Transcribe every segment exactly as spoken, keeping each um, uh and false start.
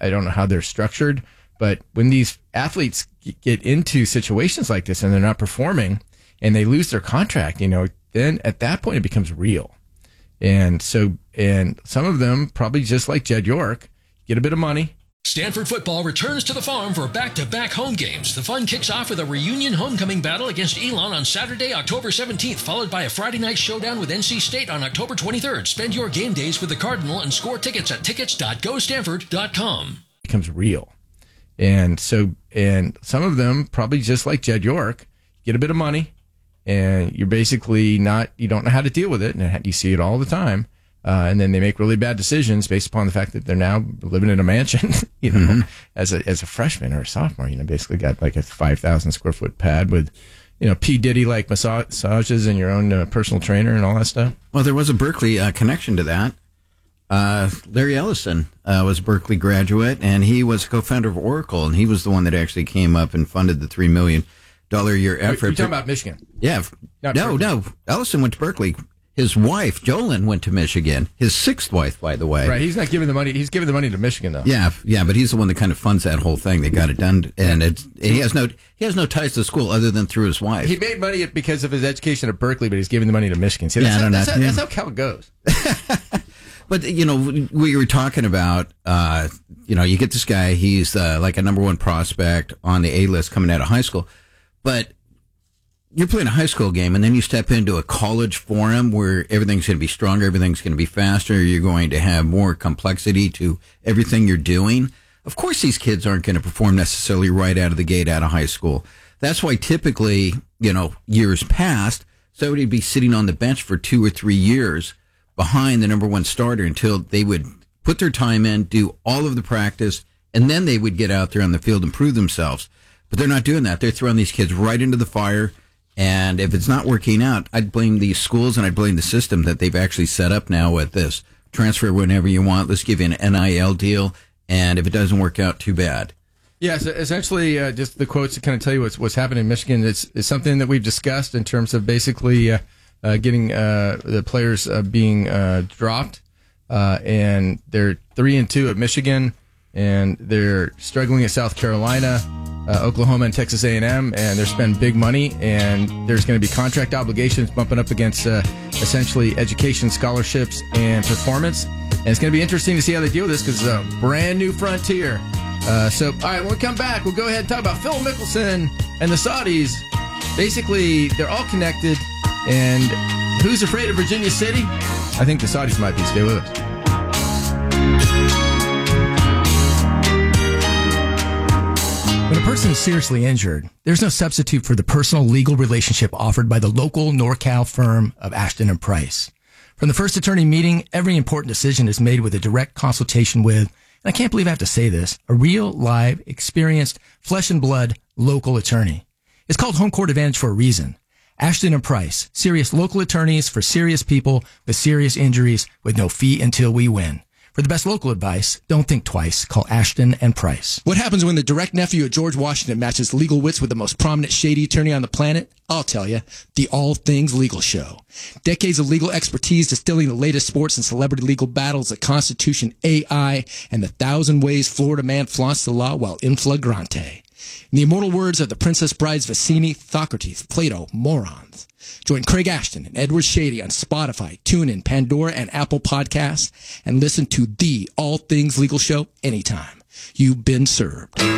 I don't know how they're structured, but when these athletes get into situations like this and they're not performing and they lose their contract, you know, then at that point it becomes real. And so, and some of them, probably just like Jed York, get a bit of money. Stanford football returns to the farm for back-to-back home games. The fun kicks off with a reunion homecoming battle against Elon on Saturday, October seventeenth, followed by a Friday night showdown with N C State on October twenty-third. Spend your game days with the Cardinal and score tickets at tickets dot go stanford dot com. Becomes real. And so, and some of them, probably just like Jed York, get a bit of money, and you're basically not, you don't know how to deal with it, and you see it all the time. Uh, and then they make really bad decisions based upon the fact that they're now living in a mansion, you know, mm-hmm. as a as a freshman or a sophomore. You know, basically got like a five thousand square foot pad with, you know, P. Diddy like massages and your own uh, personal trainer and all that stuff. Well, there was a Berkeley uh, connection to that. Uh, Larry Ellison uh, was a Berkeley graduate, and he was co-founder of Oracle, and he was the one that actually came up and funded the three million dollars a year effort. You're talking about Michigan? Yeah. Not no, Berkeley. no. Ellison went to Berkeley. His wife, Jolyn, went to Michigan. His sixth wife, by the way. Right, he's not giving the money. He's giving the money to Michigan, though. Yeah, yeah, but he's the one that kind of funds that whole thing. They got it done, and it's, and he has no he has no ties to the school other than through his wife. He made money because of his education at Berkeley, but he's giving the money to Michigan. See, that's, yeah, I don't how, that's, know. how, Yeah. that's how Cal goes. But, you know, we were talking about, uh, you know, you get this guy, he's uh, like a number one prospect on the A-list coming out of high school, but you're playing a high school game, and then you step into a college forum where everything's going to be stronger, everything's going to be faster, you're going to have more complexity to everything you're doing. Of course, these kids aren't going to perform necessarily right out of the gate out of high school. That's why typically, you know, years past, somebody would be sitting on the bench for two or three years behind the number one starter until they would put their time in, do all of the practice, and then they would get out there on the field and prove themselves. But they're not doing that. They're throwing these kids right into the fire. And if it's not working out, I'd blame these schools and I'd blame the system that they've actually set up now with this. Transfer whenever you want. Let's give you an N I L deal. And if it doesn't work out, too bad. Yeah, so essentially, uh, just the quotes to kind of tell you what's what's happening in Michigan. It's, it's something that we've discussed in terms of basically uh, uh, getting uh, the players uh, being uh, dropped. Uh, and they're three and two at Michigan, and they're struggling at South Carolina, uh, Oklahoma, and Texas A and M, and they're spending big money. And there's going to be contract obligations bumping up against uh, essentially education, scholarships, and performance. And it's going to be interesting to see how they deal with this because it's a brand new frontier. Uh, so, all right, when we come back, we'll go ahead and talk about Phil Mickelson and the Saudis. Basically, they're all connected. And who's afraid of Virginia City? I think the Saudis might be. Stay with us. When a person is seriously injured, there's no substitute for the personal legal relationship offered by the local NorCal firm of Ashton and Price. From the first attorney meeting, every important decision is made with a direct consultation with, and I can't believe I have to say this, a real, live, experienced, flesh and blood local attorney. It's called Home Court Advantage for a reason. Ashton and Price, serious local attorneys for serious people with serious injuries with no fee until we win. For the best local advice, don't think twice. Call Ashton and Price. What happens when the direct nephew of George Washington matches legal wits with the most prominent shady attorney on the planet? I'll tell you, the All Things Legal Show. Decades of legal expertise distilling the latest sports and celebrity legal battles, the Constitution, A I, and the thousand ways Florida man flaunts the law while in flagrante. In the immortal words of the Princess Brides Vicini, Socrates, Plato, morons. Join Craig Ashton and Edward Shady on Spotify, TuneIn, Pandora, and Apple Podcasts, and listen to the All Things Legal Show anytime. You've been served. All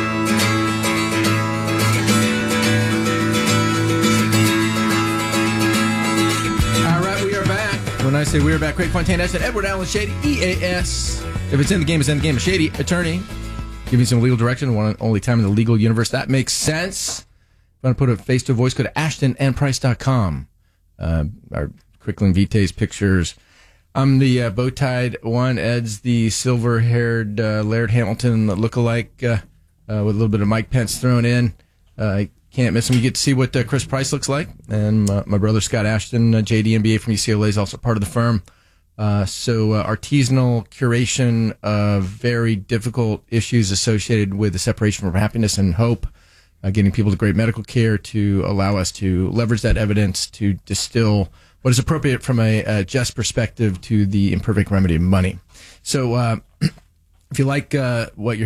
right, we are back. When I say we are back, Craig Fontaine, I said Edward Allen Shady, E A S. If it's in the game, it's in the game. A Shady attorney. Give you some legal direction, one and only time in the legal universe. That makes sense. If you want to put a face to a voice, go to ashton and price dot com. Uh, our Crickland Vitae's pictures. I'm the uh, bow-tied one. Ed's the silver-haired uh, Laird Hamilton lookalike uh, uh, with a little bit of Mike Pence thrown in. Uh, I can't miss him. You get to see what uh, Chris Price looks like. And uh, my brother Scott Ashton, uh, J D M B A from U C L A, is also part of the firm. Uh, so uh, artisanal curation of very difficult issues associated with the separation from happiness and hope, uh, getting people to great medical care to allow us to leverage that evidence to distill what is appropriate from a, a just perspective to the imperfect remedy of money. So uh, if you like uh, what you're